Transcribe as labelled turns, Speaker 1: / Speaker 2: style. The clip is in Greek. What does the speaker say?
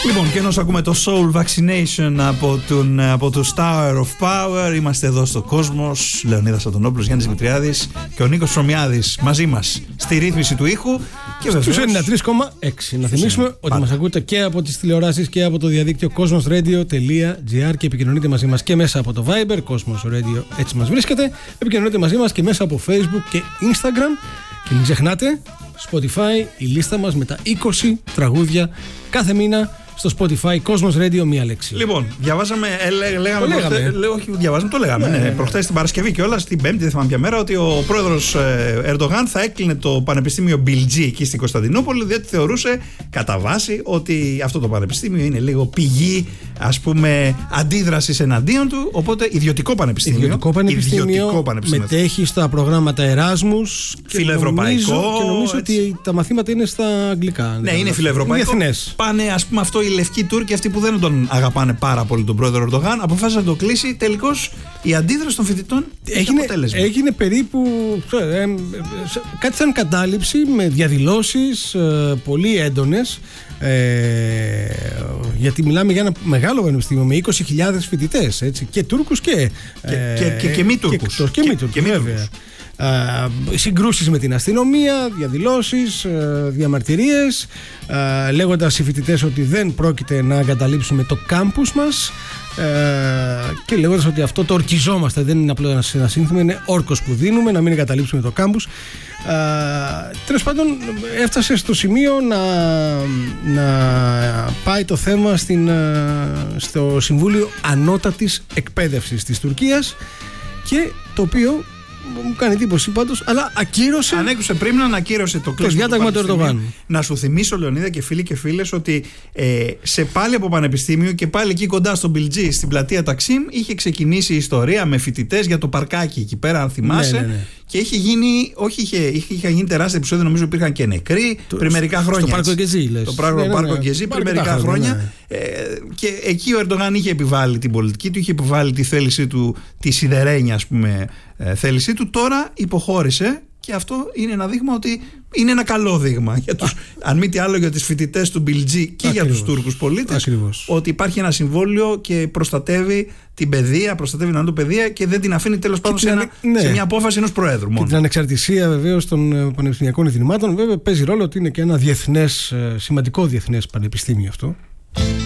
Speaker 1: Λοιπόν, και ενώ ακούμε το Soul Vaccination από το Tower of Power, είμαστε εδώ στο Κόσμος. Λεωνίδας Αντωνόπουλος, Γιάννης Δημητριάδης και ο Νίκος Ψωμιάδης μαζί μας στη ρύθμιση του ήχου. Και
Speaker 2: στους 93,6. Να θυμίσουμε ότι μας ακούτε και από τις τηλεοράσεις και από το διαδίκτυο cosmosradio.gr και επικοινωνείτε μαζί μας και μέσα από το Viber, Cosmos Radio, έτσι μας βρίσκεται. Επικοινωνείτε μαζί μας και μέσα από Facebook και Instagram. Και μην ξεχνάτε, Spotify, η λίστα μας με τα 20 τραγούδια κάθε μήνα στο Spotify, Cosmos Radio, μία λέξη.
Speaker 1: Λοιπόν, διαβάζαμε, το λέγαμε. Ναι. Προχθές την Παρασκευή και όλα, στην Πέμπτη, δεν θυμάμαι ποια μέρα, ότι ο πρόεδρος Ερντογάν θα έκλεινε το Πανεπιστήμιο Μπιλτζή εκεί στην Κωνσταντινούπολη, διότι θεωρούσε κατά βάση ότι αυτό το πανεπιστήμιο είναι λίγο πηγή, ας πούμε, αντίδρασης εναντίον του. Οπότε ιδιωτικό πανεπιστήμιο. Μετέχει στα προγράμματα Εράσμους.
Speaker 2: Φιλοευρωπαϊκό. Και νομίζω ότι τα μαθήματα είναι στα αγγλικά.
Speaker 1: Ναι, είναι φιλοευρωπαϊκό. Πάνε, ας πούμε, αυτό οι λευκοί Τούρκοι, αυτοί που δεν τον αγαπάνε πάρα πολύ τον πρόεδρο Ερντογάν, αποφάσισαν να το κλείσει. Τελικώς η αντίδραση των φοιτητών
Speaker 2: έγινε περίπου κάτι σαν κατάληψη με διαδηλώσεις πολύ έντονες, γιατί μιλάμε για ένα μεγάλο πανεπιστήμιο με 20.000 φοιτητές, έτσι, και Τούρκους και
Speaker 1: μη Τούρκους.
Speaker 2: Και μη Τούρκους, βέβαια. Συγκρούσεις με την αστυνομία, διαδηλώσεις, διαμαρτυρίες, λέγοντας οι φοιτητές ότι δεν πρόκειται να εγκαταλείψουμε το κάμπους μας, και λέγοντας ότι αυτό το ορκιζόμαστε, δεν είναι απλώς ένα σύνθημα, είναι όρκος που δίνουμε να μην εγκαταλείψουμε το κάμπους. Τέλος πάντων, έφτασε στο σημείο να πάει το θέμα στο Συμβούλιο Ανώτατης Εκπαίδευσης της Τουρκίας, και το οποίο μου κάνει εντύπωση πάντως, αλλά ακύρωσε.
Speaker 1: Ανέκουσε πριν να ακύρωσε το
Speaker 2: διάταγμα του Ερντογάν.
Speaker 1: Να σου θυμίσω, Λεωνίδα και φίλοι και φίλες, ότι σε πάλι από πανεπιστήμιο και πάλι εκεί κοντά στον Μπιλτζή, στην πλατεία Ταξίμ, είχε ξεκινήσει η ιστορία με φοιτητές για το παρκάκι εκεί πέρα, αν θυμάσαι.
Speaker 2: Ναι.
Speaker 1: Και είχε γίνει, είχε γίνει τεράστια επεισόδια, νομίζω υπήρχαν και νεκροί πριν μερικά χρόνια.
Speaker 2: Στο Πάρκο Γκεζί, λες.
Speaker 1: Το Πάρκο Γκεζί πριν μερικά χρόνια.
Speaker 2: Ναι.
Speaker 1: Και εκεί ο Ερντογάν είχε επιβάλει την πολιτική του, είχε επιβάλει τη θέλησή του, τη σιδερένια, ας πούμε, θέλησή του. Τώρα υποχώρησε. Και αυτό είναι ένα δείγμα ότι είναι ένα καλό δείγμα για τους, αν μη τι άλλο για τους φοιτητές του Μπιλτζή και για τους Τούρκους πολίτες. Ότι υπάρχει ένα συμβόλαιο και προστατεύει την παιδεία, προστατεύει την παιδεία και δεν την αφήνει τέλος πάντων σε μια απόφαση ενός προέδρου μόνο.
Speaker 2: Και την ανεξαρτησία βεβαίως των πανεπιστημιακών ιδρυμάτων. Βέβαια παίζει ρόλο ότι είναι και ένα σημαντικό διεθνές πανεπιστήμιο αυτό.